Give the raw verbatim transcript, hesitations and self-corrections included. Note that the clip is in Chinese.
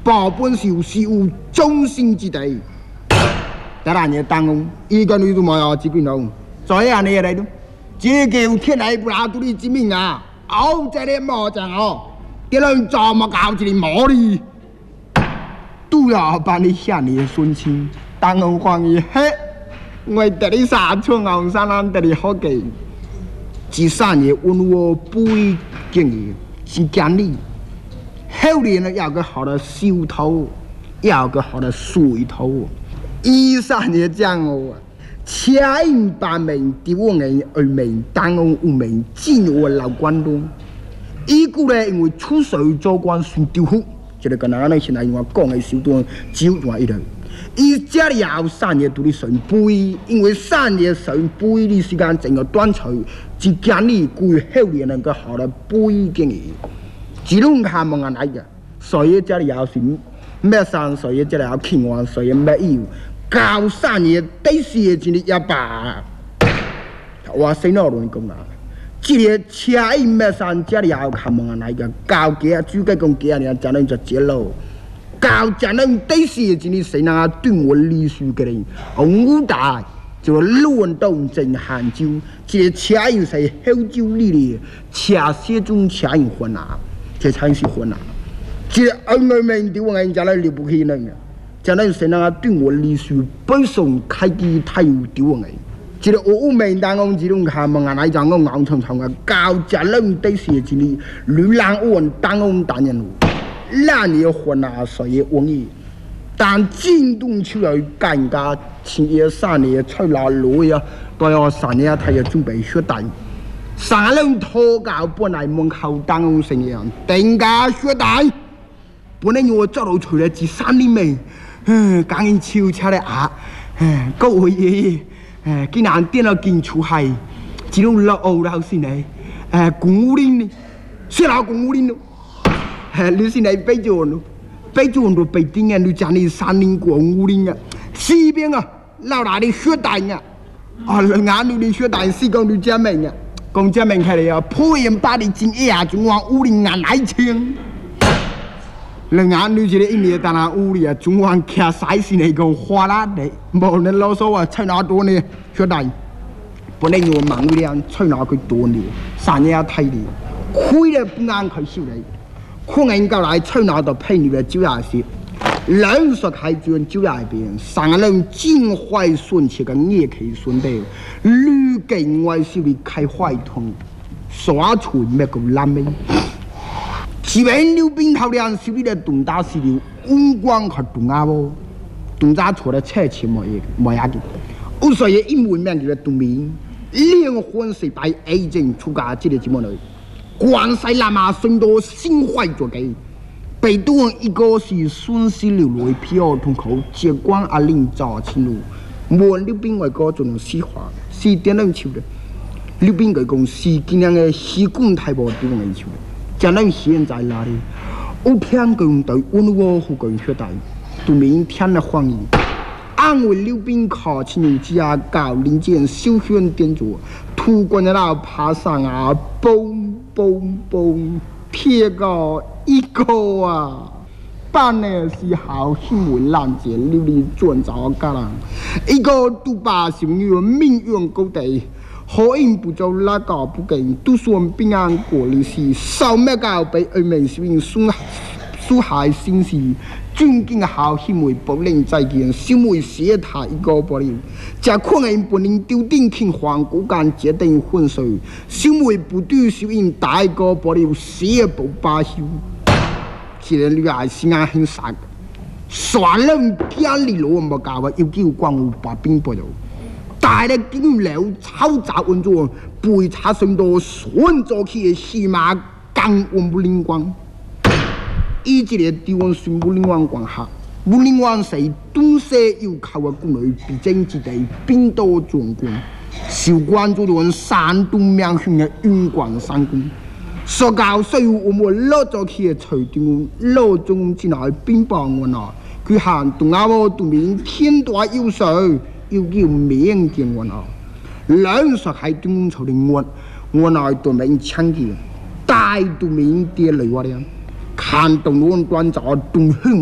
保本是是有忠心之地。当然，你当公一个女主嘛要几个人，所以啊，你来的，这个有天来不拿独立之命啊，熬在的毛讲哦，别人怎么搞这里毛哩？都要把你下你的孙亲当公欢喜嘿，我得你啥村红山人得你好给，至三年温我不会经营是奖励。后年呢，要个好的修头，要个好的水头。一三年讲哦，恰应八名第五年二名当公五名进我老关东。一个呢，因为出手做官算丢虎，这个跟咱呢现在我讲的手段只有一人。伊家里有三年独立神杯，因为三年神杯的时间整个短促，就建立归后年能够好的杯经营。只能看蒙啊来个，所以家里要是没上，所以家里要听完，所以没有。高三年第四年今日一把，我谁闹乱讲啊？今年车一没上，家里要看蒙啊来个，高几啊，主角讲几啊年，才能就接喽。高才能第四年今日谁能对我历史个人，五大。就乱动真汉州，这车因是后州里的车些种车因混啊，这车是混啊。这二二名对我人家来留不起呢，家人谁能对我历史背诵开机太有对我人。这个五名当中这种看门啊来讲，我硬冲冲啊，高家人第四今日流浪汉当中当人路，烂也混啊，所以文艺。但进动出来干家前夜三年出来路呀，都要三年他要准备血蛋。三人拖到本来门口当公生样，定家血蛋。本来我走路出来至三年没，嗯，刚因超车的啊，嗯，各位爷爷，嗯，竟然点了进出海，这种老欧老先来，诶，公务员呢，谁老公务员咯？诶，你先来背着咯。北京都北京啊，你讲你三年过五年啊，西边啊，老大的血蛋啊，啊，俺女的血蛋是讲你家门啊，讲家门开了啊，破人把你进一下就往屋里俺来清，人俺女这个一年当然屋里啊，中往开晒死那个花啦的，无能老说啊，吹那多呢血蛋，不能用忙量吹那个多呢，三年太的，亏了不安开手嘞。可能到来吹拿到配你的酒牙些，两说开卷酒牙边，三人尽坏顺气个也可以顺的，绿根外是为开坏通，耍出没个烂命。即便溜冰头两手里的东大是的，五光和东阿啵，东家出来车钱没嘢没呀的，我所以一门面的东面，灵魂是把 A 证出家这个节目来。广西喇嘛孙多心怀作计，北东一个是顺势流来票通口，接管阿令早前路，无六边外国做成西化，是点样球的？六边个公司今年的西贡太保点样球的？将来现在哪里？我偏讲对温我好讲血大，对明天的欢迎。安慰六边考亲之下搞零件修选点做，突关的那爬上啊，嘣嘣嘣，贴个一个啊！办的是好新闻拦截，流离转找个人，一个都把什么命运高地，好因不做那个不给，都说平安过日子，少咩个被二名市民损损害心事。尊敬好新闻不能再见，小妹写他一个不了，这可能不能丢定听黄骨干决定混水，小妹不对小因大个不了，写不罢休。其实女孩是俺很傻的，耍人家里路没搞啊，又叫光有把兵不了，大的经流炒杂温作，背查甚多，顺做起的戏码刚温不灵光。以这个地方宣布另外讲下，不另外是东西要靠个国内必争之地，边多壮观，受关注的山东名县的云关山宫，所教需要我们老早起的财政老中进来并帮我拿，佢行东亚我对面天大优势，要叫缅甸我拿，两十海东朝的我，我拿对面抢劫，大对面跌雷我的。看东岸端找东向